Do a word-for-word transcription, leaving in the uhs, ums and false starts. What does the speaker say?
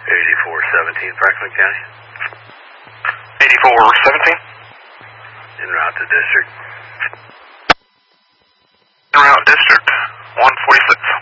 eighty-four seventeen, Franklin County. eighty-four seventeen? En route to district. En route district, one forty-six.